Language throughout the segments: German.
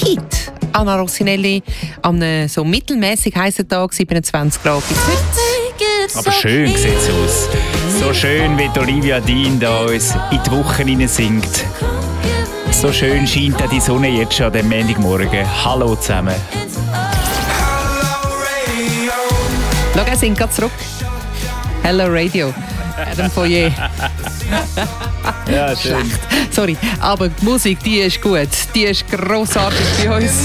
Heat. Anna Rossinelli an einem so mittelmäßig heißen Tag, 27 Grad bis heute. Aber schön sieht es aus. So schön, wie Olivia Dean da uns in die Woche hinein singt. So schön scheint auch die Sonne jetzt schon am Montagmorgen. Hallo zusammen. Schau, er singt gerade zurück. Hello Radio. Adam Foyer. Ja, schön. Schlecht. Sorry, aber die Musik, die ist gut. Die ist grossartig bei uns.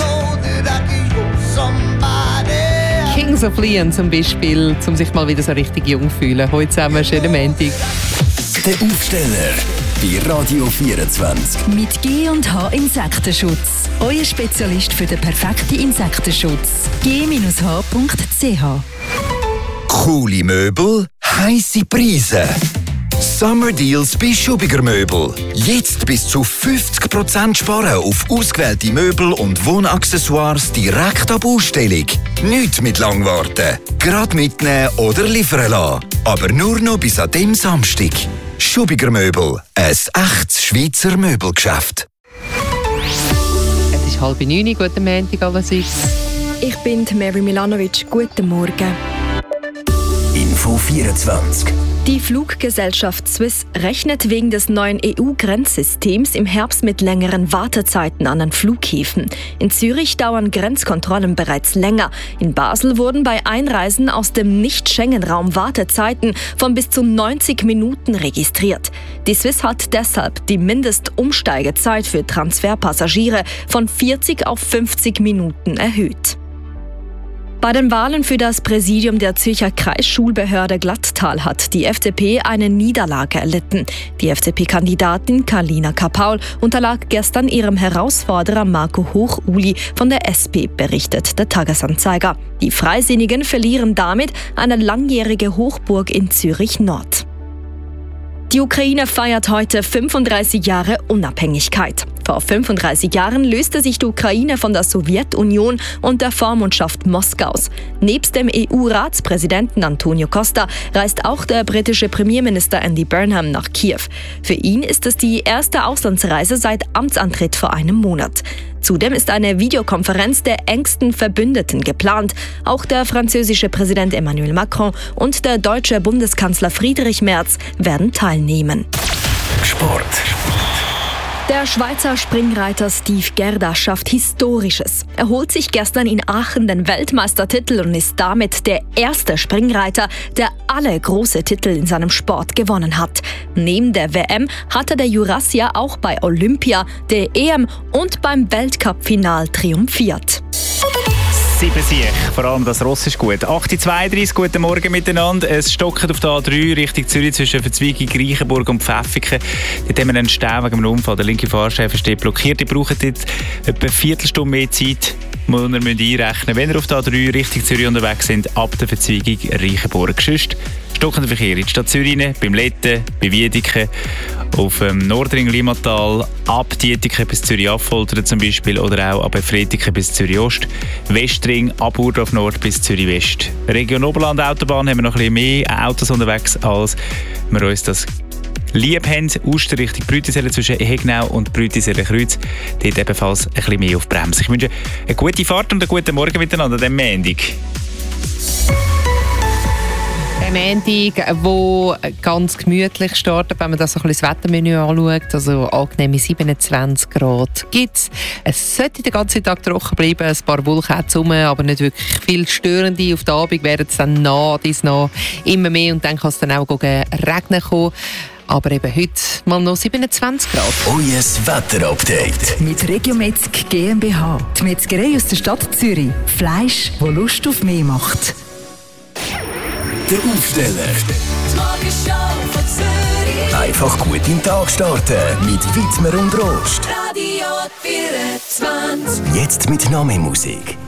Kings of Leon zum Beispiel, um sich mal wieder so richtig jung zu fühlen. Heute zusammen, schönen Montag. Der Aufsteller bei Radio 24. Mit G&H Insektenschutz. Euer Spezialist für den perfekten Insektenschutz. g-h.ch. Coole Möbel, heisse Preise. Summer Deals bei Schubiger Möbel. Jetzt bis zu 50% sparen auf ausgewählte Möbel und Wohnaccessoires direkt ab Ausstellung. Nicht mit lang warten. Gerade mitnehmen oder liefern lassen. Aber nur noch bis an dem Samstag. Schubiger Möbel. Ein echtes Schweizer Möbelgeschäft. Es ist 8:30, guten Montag allerseits. Ich bin Mary Milanovic. Guten Morgen. Info 24. Die Fluggesellschaft Swiss rechnet wegen des neuen EU-Grenzsystems im Herbst mit längeren Wartezeiten an den Flughäfen. In Zürich dauern Grenzkontrollen bereits länger. In Basel wurden bei Einreisen aus dem Nicht-Schengen-Raum Wartezeiten von bis zu 90 Minuten registriert. Die Swiss hat deshalb die Mindestumsteigezeit für Transferpassagiere von 40 auf 50 Minuten erhöht. Bei den Wahlen für das Präsidium der Zürcher Kreisschulbehörde Glattal hat die FDP eine Niederlage erlitten. Die FDP-Kandidatin Carlina Kapaul unterlag gestern ihrem Herausforderer Marco Hochuli von der SP, berichtet der Tagesanzeiger. Die Freisinnigen verlieren damit eine langjährige Hochburg in Zürich-Nord. Die Ukraine feiert heute 35 Jahre Unabhängigkeit. Vor 35 Jahren löste sich die Ukraine von der Sowjetunion und der Vormundschaft Moskaus. Nebst dem EU-Ratspräsidenten Antonio Costa reist auch der britische Premierminister Andy Burnham nach Kiew. Für ihn ist es die erste Auslandsreise seit Amtsantritt vor einem Monat. Zudem ist eine Videokonferenz der engsten Verbündeten geplant. Auch der französische Präsident Emmanuel Macron und der deutsche Bundeskanzler Friedrich Merz werden teilnehmen. Sport. Der Schweizer Springreiter Steve Gerda schafft Historisches. Er holt sich gestern in Aachen den Weltmeistertitel und ist damit der erste Springreiter, der alle große Titel in seinem Sport gewonnen hat. Neben der WM hatte der Jurassier auch bei Olympia, der EM und beim Weltcup-Final triumphiert. 7 Sieg, vor allem das Ross ist gut. 8:32, guten Morgen miteinander. Es stockt auf der A3 Richtung Zürich zwischen Verzweigung, Reichenburg und Pfäffiken. Dort haben wir einen Stau wegen einem Unfall. Der linke Fahrschäfer steht blockiert. Ihr braucht jetzt etwa eine Viertelstunde mehr Zeit, muss ihr einrechnen, wenn ihr auf der A3 Richtung Zürich unterwegs sind, ab der Verzweigung Reichenburg. Sonst stockender Verkehr in die Stadt Zürich, beim Letten, bei Wiedeken, auf dem Nordring Limmatal, ab Dietiken bis Zürich-Affoltern zum Beispiel oder auch ab Fretiken bis Zürich-Ost, Westring, ab Urdorf Nord bis Zürich-West. Region Oberland Autobahn haben wir noch ein bisschen mehr Autos unterwegs, als wir uns das lieb haben. Uster Richtung Brütisellen zwischen Hegnau und Brütisellen-Kreuz. Dort ebenfalls ein bisschen mehr auf Bremse. Ich wünsche eine gute Fahrt und einen guten Morgen miteinander, am Montag. Der Montag, wo ganz gemütlich startet, wenn man das so ein bisschen das Wettermenü anschaut. Also angenehme 27 Grad gibt es. Es sollte den ganzen Tag trocken bleiben, ein paar Wolken rum, aber nicht wirklich viel störende. Auf den Abend werden es dann nach immer mehr und dann kann es dann auch regnen kommen. Aber eben heute mal noch 27 Grad. Euer Wetterupdate. Mit Regiometzg GmbH. Die Metzgerei aus der Stadt Zürich. Fleisch, das Lust auf mehr macht. Der Aufsteller. Die Morgenshow von Zürich. Einfach gut in den Tag starten mit Wittmer und Rost. Radio 24. Jetzt mit Name-Musik.